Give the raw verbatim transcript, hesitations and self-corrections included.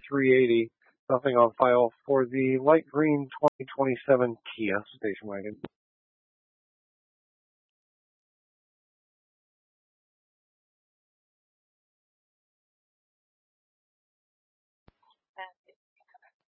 three eighty. Nothing on file for the light green twenty twenty-seven Kia station wagon.